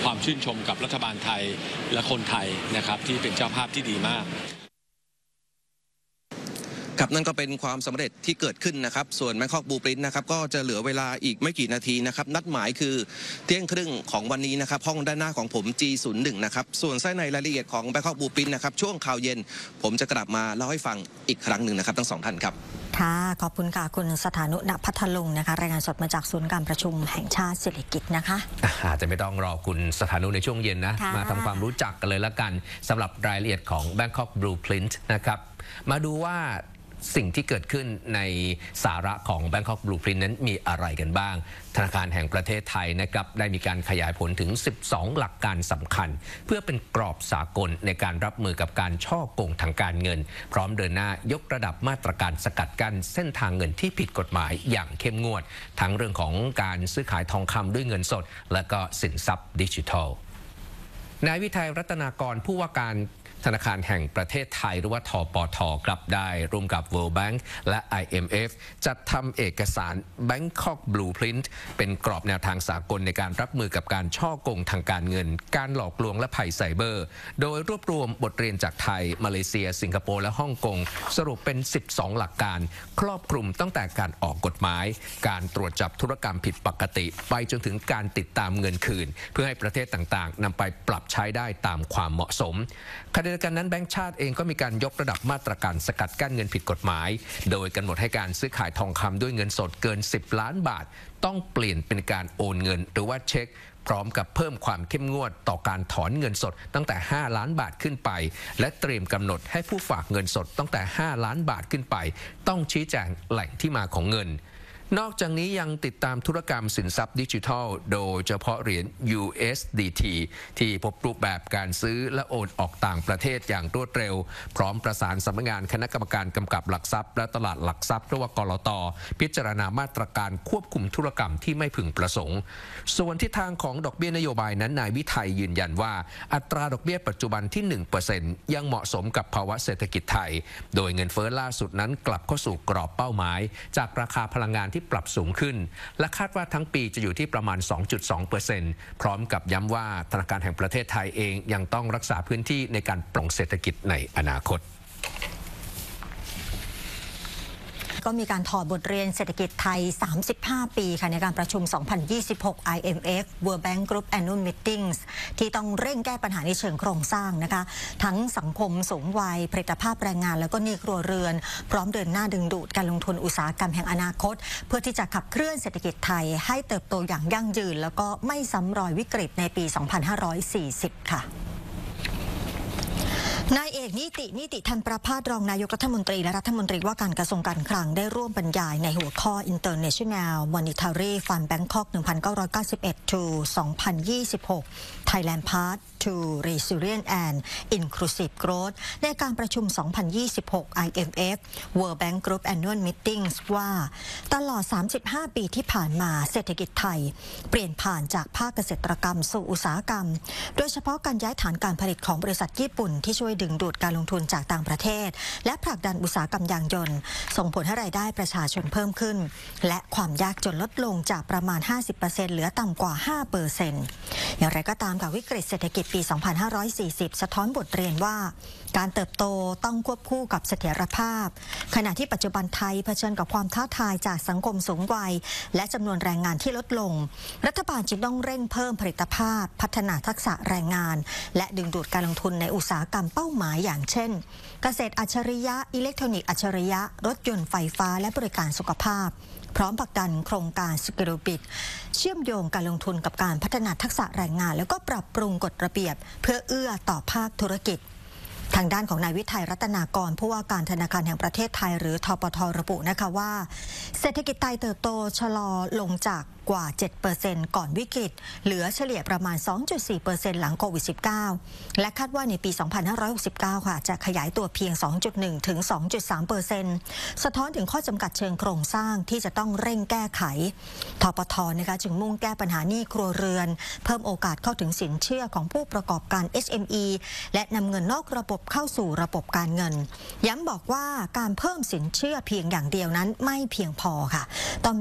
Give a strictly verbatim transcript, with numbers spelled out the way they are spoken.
ความชื่นชมกับรัฐบาลไทยและคนไทยนะครับที่เป็นเจ้าภาพที่ดีมากครับนั่นก็เป็นความสำเร็จที่เกิดขึ้นนะครับส่วน Bangkok Blueprint นะครับก็จะเหลือเวลาอีกไม่กี่นาทีนะครับนัดหมายคือเที่ยงครึ่งของวันนี้นะครับห้องด้านหน้าของผม จี ศูนย์ หนึ่ง นะครับส่วนไส้ในรายละเอียดของ Bangkok Blueprint นะครับช่วงข่าวเย็นผมจะกลับมาเล่าให้ฟังอีกครั้งหนึ่งนะครับทั้งสองท่านครับค่ะขอบคุณค่ะคุณสถานุ ณ พัทลุงนะคะรายงานสดมาจากศูนย์การประชุมแห่งชาติเศรษฐกิจนะคะอาจจะไม่ต้องรอคุณสถานุในช่วงเย็นนะมาทำความรู้จักกันเลยละกันสำหรับรายละเอียดของ Bangkok Blueprint นะครับมาดูว่าสิ่งที่เกิดขึ้นในสาระของ Bangkok Blueprint นั้นมีอะไรกันบ้างธนาคารแห่งประเทศไทยนะครับได้มีการขยายผลถึงสิบสองหลักการสำคัญเพื่อเป็นกรอบสากลในการรับมือกับการฉ้อโกงทางการเงินพร้อมเดินหน้ายกระดับมาตรการสกัดกั้นเส้นทางเงินที่ผิดกฎหมายอย่างเข้มงวดทั้งเรื่องของการซื้อขายทองคำด้วยเงินสดและก็สินทรัพย์ดิจิทัลนายวิทัยรัตนากรผู้ว่าการธนาคารแห่งประเทศไทยหรือว่าทปท.กลับได้ร่วมกับ World Bank และ ไอ เอ็ม เอฟ จัดทำเอกสาร Bangkok Blueprint เป็นกรอบแนวทางสากลในการรับมือกับการฉ้อโกงทางการเงินการหลอกลวงและภัยไซเบอร์โดยรวบรวมบทเรียนจากไทยมาเลเซียสิงคโปร์และฮ่องกงสรุปเป็นสิบสองหลักการครอบคลุมตั้งแต่การออกกฎหมายการตรวจจับธุรกรรมผิดปกติไปจนถึงการติดตามเงินคืนเพื่อให้ประเทศต่างๆนำไปปรับใช้ได้ตามความเหมาะสมขณะเดียวกันนั้นแบงก์ชาติเองก็มีการยกระดับมาตรการสกัดกั้นเงินผิดกฎหมายโดยกำหนดให้การซื้อขายทองคำด้วยเงินสดเกินสิบล้านบาทต้องเปลี่ยนเป็นการโอนเงินหรือว่าเช็คพร้อมกับเพิ่มความเข้มงวดต่อการถอนเงินสดตั้งแต่ห้าล้านบาทขึ้นไปและเตรียมกำหนดให้ผู้ฝากเงินสดตั้งแต่ห้าล้านบาทขึ้นไปต้องชี้แจงแหล่งที่มาของเงินนอกจากนี้ยังติดตามธุรกรรมสินทรัพย์ดิจิทัลโดยเฉพาะเหรียญ ยู เอส ดี ที ที่พบรูปแบบการซื้อและโอนออกต่างประเทศอย่างรวดเร็วพร้อมประสานสำนักงานคณะกรรมการกำกับหลักทรัพย์และตลาดหลักทรัพย์หรือว่ากลต.พิจารณามาตรการควบคุมธุรกรรมที่ไม่พึงประสงค์ส่วนทิศทางของดอกเบี้ยนโยบายนั้นนายวิทัยยืนยันว่าอัตราดอกเบี้ยปัจจุบันที่ หนึ่งเปอร์เซ็นต์ ยังเหมาะสมกับภาวะเศรษฐกิจไทยโดยเงินเฟ้อล่าสุดนั้นกลับเข้าสู่กรอบเป้าหมายจากราคาพลังงานที่ปรับสูงขึ้นและคาดว่าทั้งปีจะอยู่ที่ประมาณ สองจุดสองเปอร์เซ็นต์ พร้อมกับย้ำว่าธนาคารแห่งประเทศไทยเองยังต้องรักษาพื้นที่ในการปรับเศรษฐกิจในอนาคตก็มีการถอดบทเรียนเศรษฐกิจไทยสามสิบห้าปีค่ะในการประชุม สองพันยี่สิบหก ไอ เอ็ม เอฟ World Bank Group Annual Meetings ที่ต้องเร่งแก้ปัญหาในเชิงโครงสร้างนะคะทั้งสังคมสูงวัยผลิตภาพแรงงานแล้วก็หนี้ครัวเรือนพร้อมเดินหน้าดึงดูดการลงทุนอุตสาหกรรมแห่งอนาคตเพื่อที่จะขับเคลื่อนเศรษฐกิจไทยให้เติบโตอย่างยั่งยืนแล้วก็ไม่ซ้ำรอยวิกฤตในปี สองพันห้าร้อยสี่สิบ ค่ะนายเอกนิตินิติธันประภาสรองนายกรัฐมนตรีและรัฐมนตรีว่าการกระทรวงการคลังได้ร่วมบรรยายในหัวข้อ International Monetary Fund Bangkok หนึ่งพันเก้าร้อยเก้าสิบเอ็ด to สองพันยี่สิบหก Thailand Path to Resilient and Inclusive Growth ในการประชุม สองพันยี่สิบหก ไอ เอ็ม เอฟ World Bank Group Annual Meetings ว่าตลอด สามสิบห้า ปีที่ผ่านมาเศรษฐกิจไทยเปลี่ยนผ่านจากภาคเกษตรกรรมสู่อุตสาหกรรมโดยเฉพาะการย้ายฐานการผลิตของบริษัทญี่ปุ่นที่ช่วยดึงดูดการลงทุนจากต่างประเทศและผลักดันอุตสาหกรรมยางยนต์ส่งผลให้รายได้ประชาชนเพิ่มขึ้นและความยากจนลดลงจากประมาณ ห้าสิบเปอร์เซ็นต์ เหลือต่ำกว่า ห้าเปอร์เซ็นต์ อย่างไรก็ตามค่ะวิกฤตเศรษฐกิจปี สองพันห้าร้อยสี่สิบ สะท้อนบทเรียนว่าการเติบโตต้องควบคู่กับเสถียรภาพขณะที่ปัจจุบันไทยเผชิญกับความท้าทายจากสังคมสูงวัยและจำนวนแรงงานที่ลดลงรัฐบาลจึงต้องเร่งเพิ่มผลิตภาพพัฒนาทักษะแรงงานและดึงดูดการลงทุนในอุตสาหกรรมเป้าหมายอย่างเช่นเกษตรอัจฉริยะอิเล็กทรอนิกส์อัจฉริยะรถยนต์ไฟฟ้าและบริการสุขภาพพร้อมผลักดันโครงการสกิลบิทเชื่อมโยงการลงทุนกับการพัฒนาทักษะแรงงานแล้วก็ปรับปรุงกฎระเบียบเพื่อเอื้อต่อภาคธุรกิจทางด้านของนายวิทัยรัตนากรผู้ว่าการธนาคารแห่งประเทศไทยหรือทปท.ระบุนะคะว่าเศรษฐกิจไทยเติบโตชะลอลงจากกว่า เจ็ดเปอร์เซ็นต์ ก่อนวิกฤตเหลือเฉลี่ยประมาณ สองจุดสี่เปอร์เซ็นต์ หลังโควิด สิบเก้า และคาดว่าในปี สองพันห้าร้อยหกสิบเก้า ค่ะจะขยายตัวเพียง สองจุดหนึ่ง ถึง สองจุดสามเปอร์เซ็นต์ สะท้อนถึงข้อจำกัดเชิงโครงสร้างที่จะต้องเร่งแก้ไขทปท.นะคะจึงมุ่งแก้ปัญหาหนี้ครัวเรือนเพิ่มโอกาสเข้าถึงสินเชื่อของผู้ประกอบการ เอส เอ็ม อี และนำเงินนอกระบบเข้าสู่ระบบการเงินย้ำบอกว่าการเพิ่มสินเชื่อเพียงอย่างเดียวนั้นไม่เพียงพอค่ะต้อง